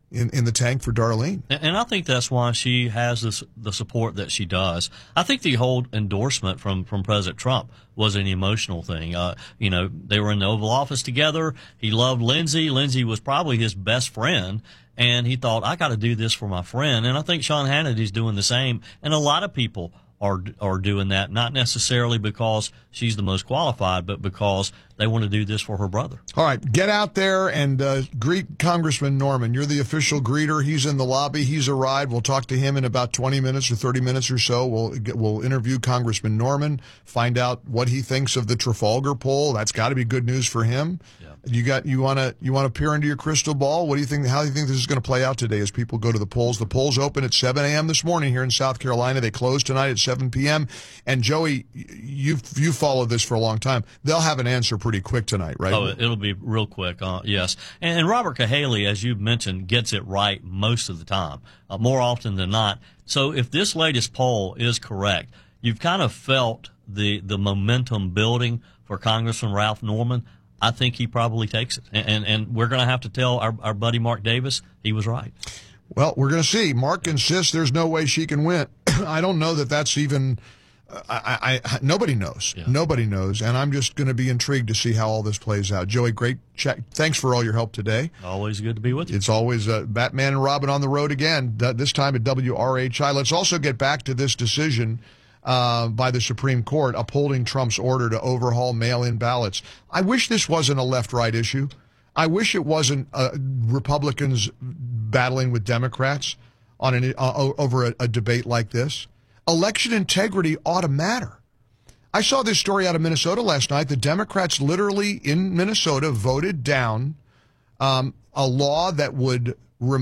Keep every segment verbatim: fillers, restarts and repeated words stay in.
in, in the tank for Darlene. And, and I think that's why she has this, the support that she does. I think the whole endorsement from, from President Trump was an emotional thing. Uh, you know, they were in the Oval Office together. He loved Lindsey. Lindsey was probably his best friend. And he thought, I got to do this for my friend. And I think Sean Hannity's doing the same. And a lot of people are are doing that, not necessarily because she's the most qualified, but because they want to do this for her brother. All right, get out there and uh, greet Congressman Norman. You're the official greeter. He's in the lobby. He's arrived. We'll talk to him in about twenty minutes or thirty minutes or so. We'll we'll interview Congressman Norman, find out what he thinks of the Trafalgar poll. That's got to be good news for him. Yeah. You got you want to you want to peer into your crystal ball? What do you think? How do you think this is going to play out today as people go to the polls? The polls open at seven a.m. this morning here in South Carolina. They close tonight at seven p.m. And Joey, you've you followed this for a long time. They'll have an answer pretty quick tonight, right? Oh, it'll be real quick. Uh, yes, and, and Robert Cahaly, as you've mentioned, gets it right most of the time, uh, more often than not. So if this latest poll is correct, you've kind of felt the the momentum building for Congressman Ralph Norman. I think he probably takes it. And, and, and we're going to have to tell our, our buddy Mark Davis he was right. Well, we're going to see. Mark insists there's no way she can win. I don't know that that's even uh, – I, I, nobody knows. Yeah. Nobody knows. And I'm just going to be intrigued to see how all this plays out. Joey, great chat. Thanks for all your help today. Always good to be with you. It's always uh, Batman and Robin on the road again, this time at W R H I. Let's also get back to this decision Uh, by the Supreme Court upholding Trump's order to overhaul mail-in ballots. I wish this wasn't a left-right issue. I wish it wasn't uh, Republicans battling with Democrats on an, uh, over a, a debate like this. Election integrity ought to matter. I saw this story out of Minnesota last night. The Democrats literally in Minnesota voted down um, a law that would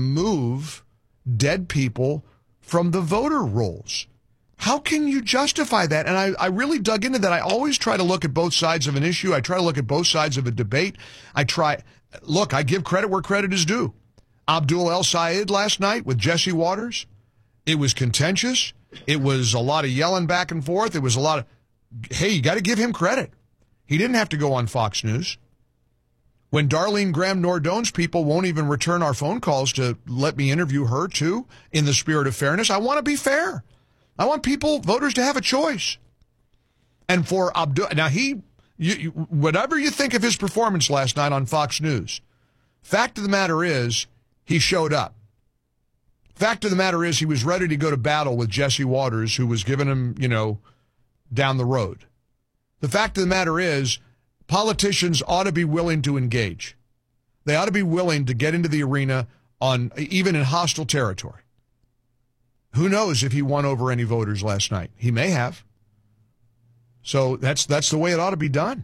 remove dead people from the voter rolls. How can you justify that? And I, I really dug into that. I always try to look at both sides of an issue. I try to look at both sides of a debate. I try, look, I give credit where credit is due. Abdul El Sayed last night with Jesse Waters, it was contentious. It was a lot of yelling back and forth. It was a lot of, hey, you got to give him credit. He didn't have to go on Fox News. When Darlene Graham-Nordone's people won't even return our phone calls to let me interview her too, in the spirit of fairness, I want to be fair. I want people, voters, to have a choice. And for Abdul, now he, you, you, whatever you think of his performance last night on Fox News, fact of the matter is he showed up. Fact of the matter is he was ready to go to battle with Jesse Waters, who was giving him, you know, down the road. The fact of the matter is politicians ought to be willing to engage. They ought to be willing to get into the arena on even in hostile territory. Who knows if he won over any voters last night? He may have. So that's that's the way it ought to be done.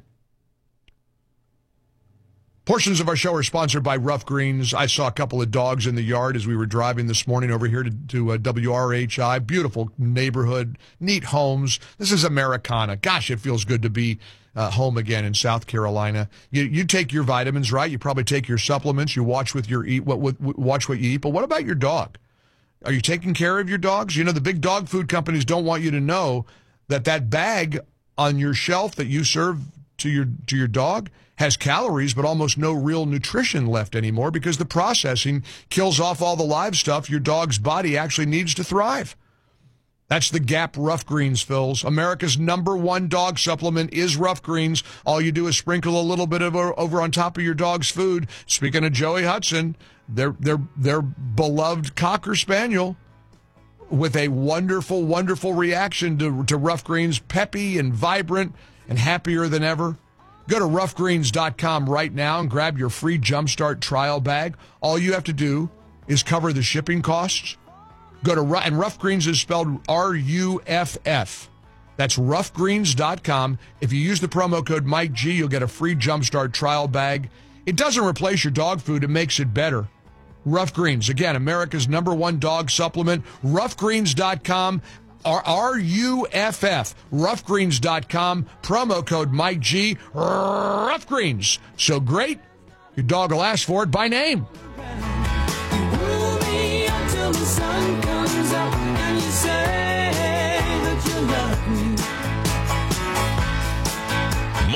Portions of our show are sponsored by Rough Greens. I saw a couple of dogs in the yard as we were driving this morning over here to, to uh, W R H I. Beautiful neighborhood, neat homes. This is Americana. Gosh, it feels good to be uh, home again in South Carolina. You you take your vitamins, right? You probably take your supplements. You watch with your eat what with, watch what you eat. But what about your dog? Are you taking care of your dogs? You know, the big dog food companies don't want you to know that that bag on your shelf that you serve to your to your dog has calories but almost no real nutrition left anymore because the processing kills off all the live stuff your dog's body actually needs to thrive. That's the Gap Rough Greens, Phils. America's number one dog supplement is Rough Greens. All you do is sprinkle a little bit of over on top of your dog's food. Speaking of Joey Hudson, their their their beloved Cocker Spaniel with a wonderful, wonderful reaction to, to Rough Greens, peppy and vibrant and happier than ever. Go to rough greens dot com right now and grab your free Jumpstart trial bag. All you have to do is cover the shipping costs. Go to, and Rough Greens is spelled R U F F. That's rough greens dot com. If you use the promo code Mike G, you'll get a free Jumpstart trial bag. It doesn't replace your dog food. It makes it better. Rough Greens, again, America's number one dog supplement. rough greens dot com. R U F F, rough greens dot com, promo code Mike G, Rough Greens. So great, your dog will ask for it by name.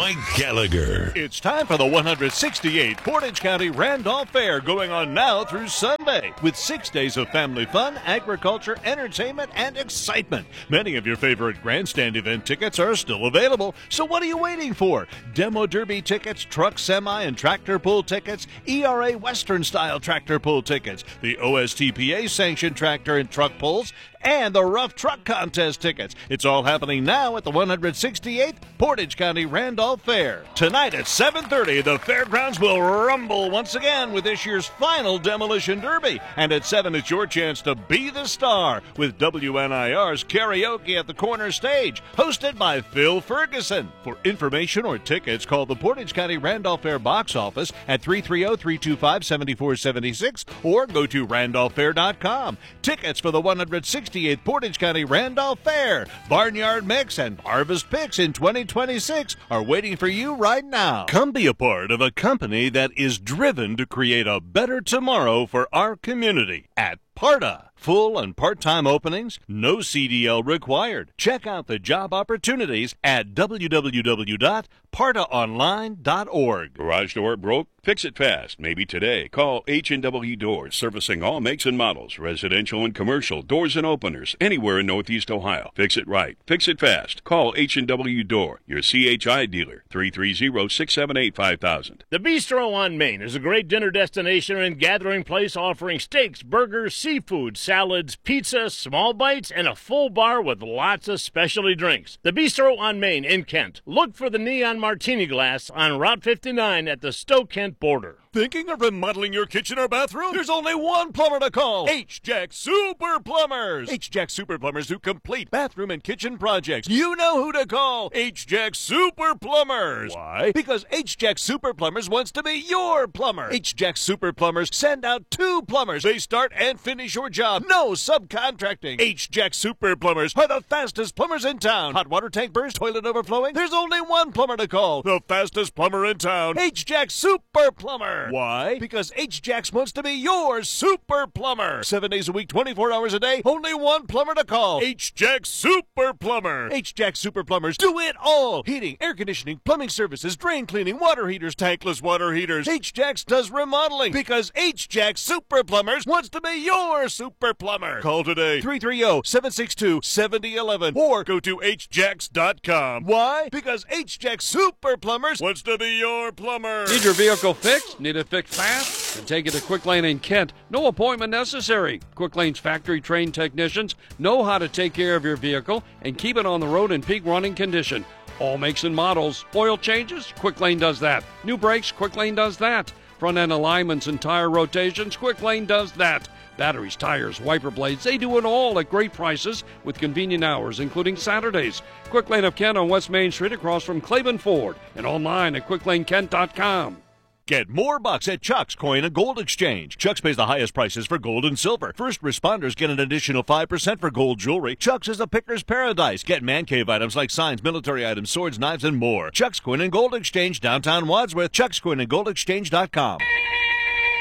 Mike Gallagher. It's time for the one hundred sixty-eighth Portage County Randolph Fair, going on now through Sunday, with six days of family fun, agriculture, entertainment, and excitement. Many of your favorite grandstand event tickets are still available, so what are you waiting for? Demo Derby tickets, truck, semi, and tractor pull tickets, E R A Western-style tractor pull tickets, the O S T P A-sanctioned tractor and truck pulls, and the Rough Truck Contest tickets. It's all happening now at the one hundred sixty-eighth Portage County Randolph Fair. Tonight at seven thirty, the fairgrounds will rumble once again with this year's final Demolition Derby. And at seven, it's your chance to be the star with W N I R's karaoke at the corner stage, hosted by Phil Ferguson. For information or tickets, call the Portage County Randolph Fair box office at three three zero, three two five, seven four seven six or go to randolph fair dot com. Tickets for the one hundred sixty-eighth Portage County Randolph Fair, Barnyard Mix, and Harvest Picks in twenty twenty-six are waiting for you right now. Come be a part of a company that is driven to create a better tomorrow for our community at PARTA. Full and part-time openings, no C D L required. Check out the job opportunities at w w w dot parta online dot org. Garage door broke? Fix it fast. Maybe today. Call H and W Doors, servicing all makes and models, residential and commercial, doors and openers, anywhere in Northeast Ohio. Fix it right. Fix it fast. Call H and W Door, your C H I dealer, three three zero, six seven eight, five thousand. The Bistro on Main is a great dinner destination and gathering place offering steaks, burgers, seafood, salads, pizza, small bites, and a full bar with lots of specialty drinks. The Bistro on Main in Kent. Look for the neon martini glass on Route fifty-nine at the Stowe-Kent border. Thinking of remodeling your kitchen or bathroom? There's only one plumber to call. H-Jack Super Plumbers. H-Jack Super Plumbers do complete bathroom and kitchen projects. You know who to call. H-Jack Super Plumbers. Why? Because H-Jack Super Plumbers wants to be your plumber. H-Jack Super Plumbers send out two plumbers. They start and finish your job. No subcontracting. H-Jack Super Plumbers are the fastest plumbers in town. Hot water tank burst, toilet overflowing? There's only one plumber to call. The fastest plumber in town. H-Jack Super Plumber. Why? Because H-Jacks wants to be your super plumber. Seven days a week, twenty-four hours a day, only one plumber to call. H-Jack Super Plumber. H-Jack Super Plumbers do it all. Heating, air conditioning, plumbing services, drain cleaning, water heaters, tankless water heaters. H-Jacks does remodeling because H-Jack Super Plumbers wants to be your super plumber. Call today, three three zero, seven six two, seven zero one one or go to h jacks dot com. Why? Because H-Jack Super Plumbers wants to be your plumber. Need your vehicle fixed? Need it fixed fast? Then take it to Quick Lane in Kent. No appointment necessary. Quick Lane's factory-trained technicians know how to take care of your vehicle and keep it on the road in peak running condition. All makes and models. Oil changes? Quick Lane does that. New brakes? Quick Lane does that. Front-end alignments and tire rotations? Quick Lane does that. Batteries, tires, wiper blades, they do it all at great prices with convenient hours, including Saturdays. Quick Lane of Kent on West Main Street across from Claiborne Ford and online at quick lane kent dot com. Get more bucks at Chuck's Coin and Gold Exchange. Chuck's pays the highest prices for gold and silver. First responders get an additional five percent for gold jewelry. Chuck's is a picker's paradise. Get man cave items like signs, military items, swords, knives, and more. Chuck's Coin and Gold Exchange, downtown Wadsworth. Chuck's Coin and Gold Exchange dot com.